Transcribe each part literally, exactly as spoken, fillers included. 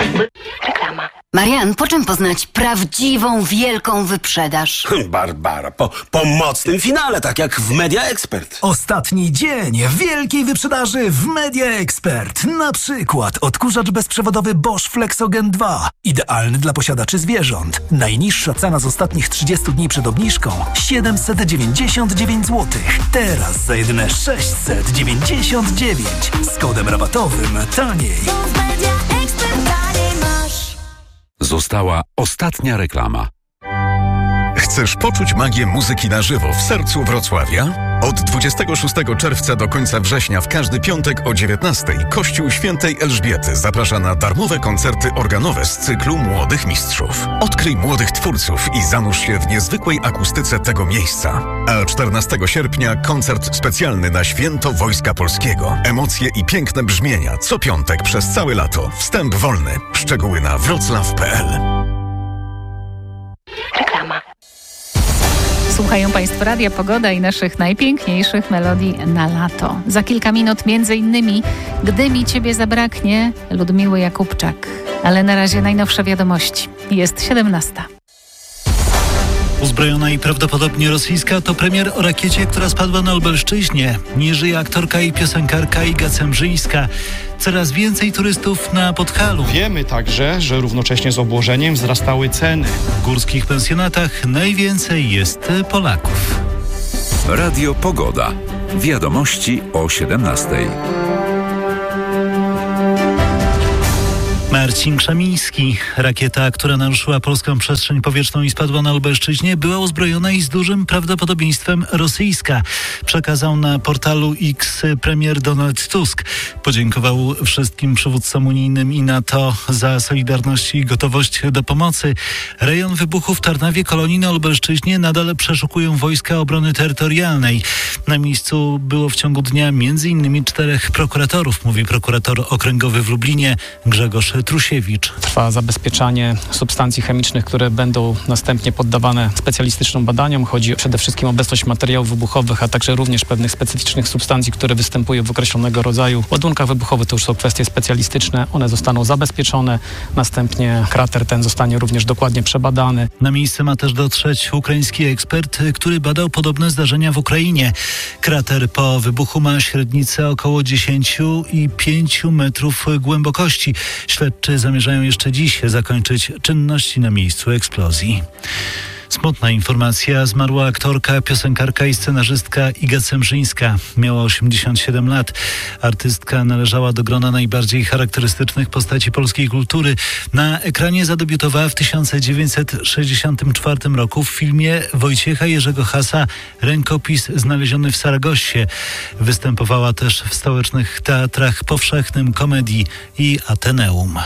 Reklama. Marian, po czym poznać prawdziwą, wielką wyprzedaż? Barbara, po, po mocnym finale, tak jak w Media Expert. Ostatni dzień wielkiej wyprzedaży w Media Expert. Na przykład odkurzacz bezprzewodowy Bosch Flexogen dwa. Idealny dla posiadaczy zwierząt. Najniższa cena z ostatnich trzydziestu dni przed obniżką siedemset dziewięćdziesiąt dziewięć złotych. Teraz za jedyne sześćset dziewięćdziesiąt dziewięć. Z kodem rabatowym taniej. Została ostatnia reklama. Chcesz poczuć magię muzyki na żywo w sercu Wrocławia? Od dwudziestego szóstego czerwca do końca września w każdy piątek o dziewiętnastej Kościół Świętej Elżbiety zaprasza na darmowe koncerty organowe z cyklu Młodych Mistrzów. Odkryj młodych twórców i zanurz się w niezwykłej akustyce tego miejsca. A czternastego sierpnia koncert specjalny na Święto Wojska Polskiego. Emocje i piękne brzmienia co piątek przez całe lato. Wstęp wolny. Szczegóły na wroclaw kropka p l. Reklama. Słuchają Państwo Radia Pogoda i naszych najpiękniejszych melodii na lato. Za kilka minut między innymi Gdy mi Ciebie zabraknie, Ludmiły Jakubczak. Ale na razie najnowsze wiadomości. Jest siedemnasta. Uzbrojona i prawdopodobnie rosyjska to premier o rakiecie, która spadła na Lubelszczyźnie. Nie żyje aktorka i piosenkarka Iga Cemrzyńska. Coraz więcej turystów na Podhalu. Wiemy także, że równocześnie z obłożeniem wzrastały ceny. W górskich pensjonatach najwięcej jest Polaków. Radio Pogoda. Wiadomości o siedemnastej. Marcin Krzemiński. Rakieta, która naruszyła polską przestrzeń powietrzną i spadła na Lubelszczyźnie, była uzbrojona i z dużym prawdopodobieństwem rosyjska. Przekazał na portalu X premier Donald Tusk. Podziękował wszystkim przywódcom unijnym i NATO za solidarność i gotowość do pomocy. Rejon wybuchu w Tarnawie, kolonii na Lubelszczyźnie nadal przeszukują wojska obrony terytorialnej. Na miejscu było w ciągu dnia między innymi czterech prokuratorów, mówi prokurator okręgowy w Lublinie Grzegorz Trusiewicz. Trwa zabezpieczanie substancji chemicznych, które będą następnie poddawane specjalistycznym badaniom. Chodzi przede wszystkim o obecność materiałów wybuchowych, a także również pewnych specyficznych substancji, które występują w określonego rodzaju ładunkach wybuchowych. To już są kwestie specjalistyczne. One zostaną zabezpieczone. Następnie krater ten zostanie również dokładnie przebadany. Na miejsce ma też dotrzeć ukraiński ekspert, który badał podobne zdarzenia w Ukrainie. Krater po wybuchu ma średnicę około dziesięć i pięć metrów głębokości. Śledczy zamierzają jeszcze dziś zakończyć czynności na miejscu eksplozji. Smutna informacja. Zmarła aktorka, piosenkarka i scenarzystka Iga Cemrzyńska. Miała osiemdziesiąt siedem lat. Artystka należała do grona najbardziej charakterystycznych postaci polskiej kultury. Na ekranie zadebiutowała w tysiąc dziewięćset sześćdziesiątym czwartym roku w filmie Wojciecha Jerzego Hasa Rękopis znaleziony w Saragossie. Występowała też w stołecznych teatrach Powszechnym, Komedii i Ateneum.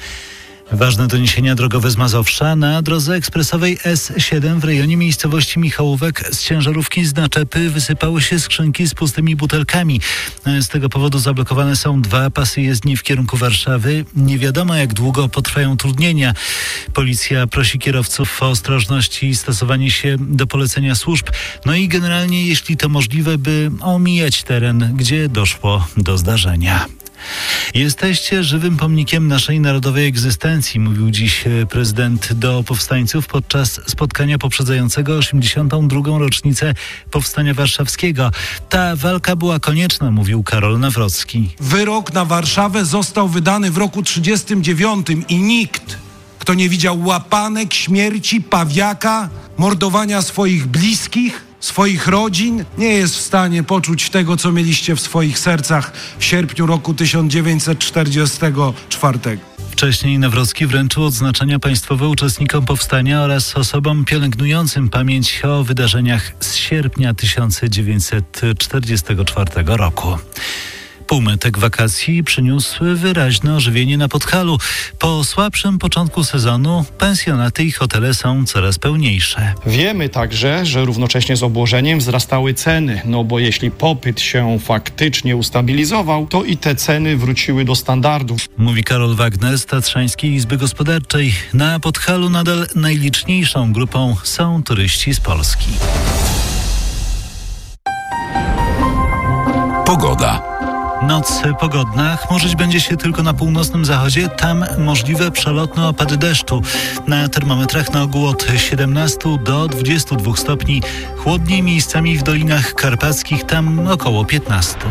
Ważne doniesienia drogowe z Mazowsza. Na drodze ekspresowej S siedem w rejonie miejscowości Michałówek z ciężarówki z naczepy wysypały się skrzynki z pustymi butelkami. Z tego powodu zablokowane są dwa pasy jezdni w kierunku Warszawy. Nie wiadomo, jak długo potrwają utrudnienia. Policja prosi kierowców o ostrożność i stosowanie się do polecenia służb. No i generalnie, jeśli to możliwe, by omijać teren, gdzie doszło do zdarzenia. Jesteście żywym pomnikiem naszej narodowej egzystencji, mówił dziś prezydent do powstańców podczas spotkania poprzedzającego osiemdziesiątą drugą rocznicę Powstania Warszawskiego. Ta walka była konieczna, mówił Karol Nawrocki. Wyrok na Warszawę został wydany w roku trzydziestym dziewiątym i nikt, kto nie widział łapanek, śmierci, pawiaka, mordowania swoich bliskich, swoich rodzin, nie jest w stanie poczuć tego, co mieliście w swoich sercach w sierpniu roku tysiąc dziewięćset czterdziestego czwartego. Wcześniej Nawrocki wręczył odznaczenia państwowe uczestnikom powstania oraz osobom pielęgnującym pamięć o wydarzeniach z sierpnia tysiąc dziewięćset czterdziestego czwartego roku. Półmetek wakacji przyniósł wyraźne ożywienie na Podhalu. Po słabszym początku sezonu pensjonaty i hotele są coraz pełniejsze. Wiemy także, że równocześnie z obłożeniem wzrastały ceny, no bo jeśli popyt się faktycznie ustabilizował, to i te ceny wróciły do standardów. Mówi Karol Wagner z Tatrzańskiej Izby Gospodarczej. Na Podhalu nadal najliczniejszą grupą są turyści z Polski. Pogoda. Noc pogodna, chmurzyć będzie się tylko na północnym zachodzie, tam możliwe przelotne opady deszczu. Na termometrach na ogół od siedemnastu do dwudziestu dwóch stopni, chłodniej miejscami w Dolinach Karpackich, tam około piętnastu.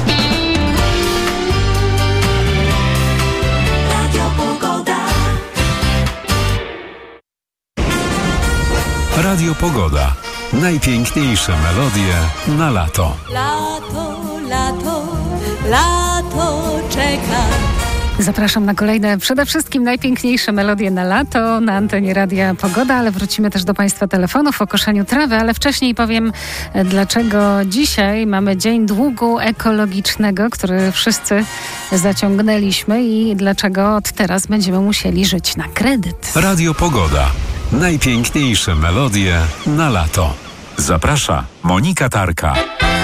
Radio Pogoda. Najpiękniejsze melodie na lato. Lato, lato, lato czeka. Zapraszam na kolejne, przede wszystkim najpiękniejsze melodie na lato na antenie Radia Pogoda, ale wrócimy też do Państwa telefonów o koszeniu trawy, ale wcześniej powiem, dlaczego dzisiaj mamy Dzień Długu Ekologicznego, który wszyscy zaciągnęliśmy i dlaczego od teraz będziemy musieli żyć na kredyt. Radio Pogoda. Najpiękniejsze melodie na lato. Zaprasza Monika Tarka.